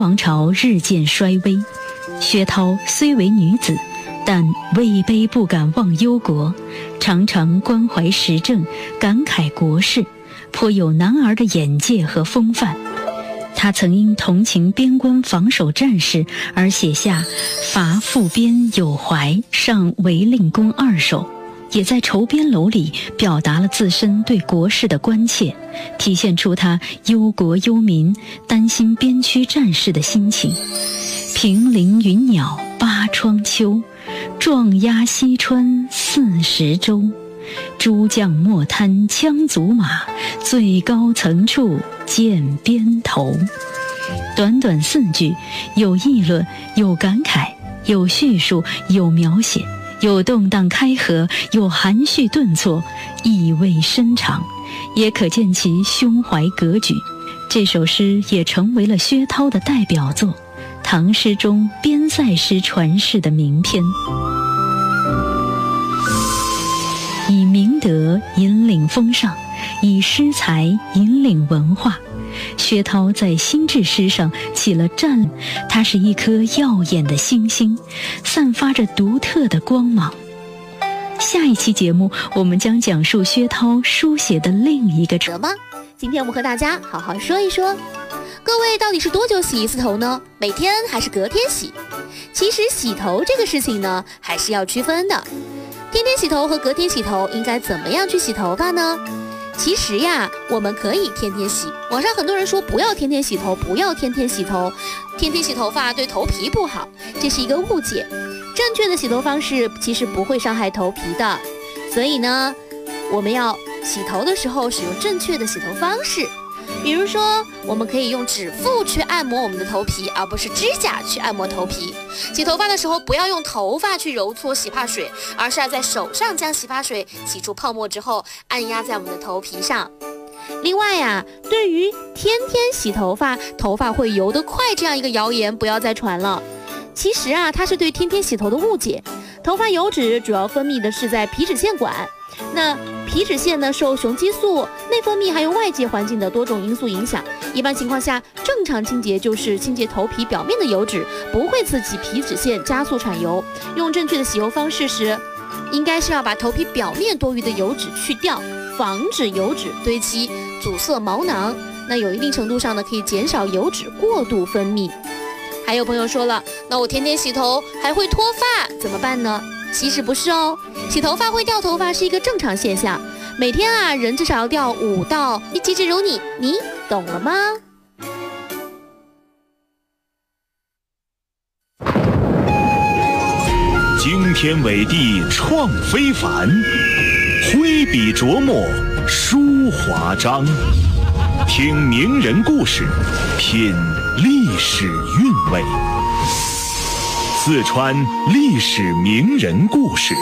王朝日渐衰微，薛涛虽为女子，但位卑不敢忘忧国，常常关怀时政，感慨国事，颇有男儿的眼界和风范。他曾因同情边关防守战士而写下伐复边有怀上违令公2首，也在筹边楼里表达了自身对国事的关切，体现出他忧国忧民、担心边区战士的心情。平林云鸟八窗秋，壮压西川40州。诸将莫贪枪足马，最高层处见边头。短短4句，有议论，有感慨，有叙述，有描写，有动荡开合，有含蓄顿挫，意味深长，也可见其胸怀格局。这首诗也成为了薛涛的代表作，唐诗中边塞诗传世的名篇。以明德引领风尚，以诗才引领文化。薛涛在心智诗上起了占，它是一颗耀眼的星星，散发着独特的光芒。下一期节目，我们将讲述薛涛书写的另一个吗？今天我们和大家好好说一说，各位到底是多久洗一次头呢？每天还是隔天洗？其实洗头这个事情呢，还是要区分的。天天洗头和隔天洗头应该怎么样去洗头发呢？其实呀，我们可以天天洗。网上很多人说不要天天洗头，不要天天洗头，天天洗头发对头皮不好，这是一个误解。正确的洗头方式其实不会伤害头皮的，所以呢，我们要洗头的时候使用正确的洗头方式。比如说，我们可以用指腹去按摩我们的头皮，而不是指甲去按摩头皮。洗头发的时候，不要用头发去揉搓洗发水，而是要在手上将洗发水洗出泡沫之后，按压在我们的头皮上。另外呀，对于天天洗头发，头发会油得快这样一个谣言，不要再传了。其实啊，它是对天天洗头的误解。头发油脂主要分泌的是在皮脂腺管，那皮脂腺呢，受雄激素、内分泌还有外界环境的多种因素影响。一般情况下，正常清洁就是清洁头皮表面的油脂，不会刺激皮脂腺加速产油。用正确的洗油方式时，应该是要把头皮表面多余的油脂去掉，防止油脂堆积阻塞毛囊。那有一定程度上呢，可以减少油脂过度分泌。还有朋友说了，那我天天洗头还会脱发，怎么办呢？其实不是哦，洗头发会掉头发是一个正常现象，每天啊人至少要掉5到机智如你懂了吗？ 惊天伟地创非凡，挥笔琢磨书华章，听名人故事，品历史韵味。四川历史名人故事。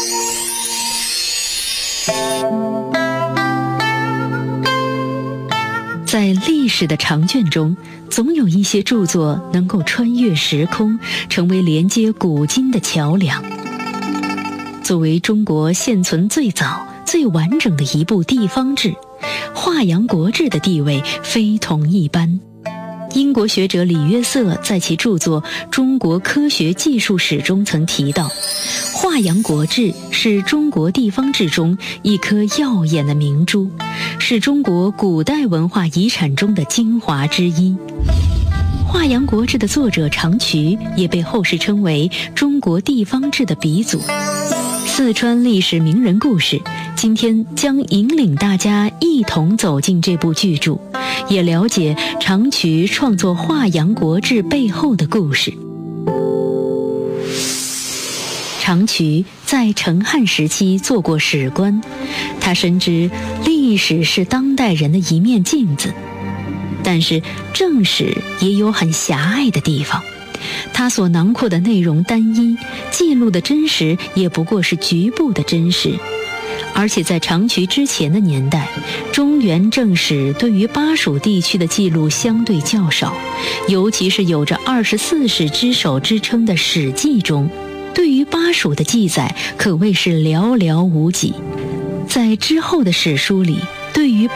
在历史的长卷中，总有一些著作能够穿越时空，成为连接古今的桥梁。作为中国现存最早、最完整的一部地方志，《华阳国志》的地位非同一般。英国学者李约瑟在其著作《中国科学技术史》中曾提到，《华阳国志》是中国地方志中一颗耀眼的明珠，是中国古代文化遗产中的精华之一。《华阳国志》的作者常渠也被后世称为中国地方志的鼻祖。四川历史名人故事，今天将引领大家一同走进这部巨著，也了解常渠创作《华阳国志》背后的故事。常渠在成汉时期做过史官，他深知历史是当代人的一面镜子，但是正史也有很狭隘的地方，它所囊括的内容单一，记录的真实也不过是局部的真实。而且在常渠之前的年代，中原正史对于巴蜀地区的记录相对较少，尤其是有着24史之首之称的《史记》中，对于巴蜀的记载可谓是寥寥无几。在之后的史书里，对于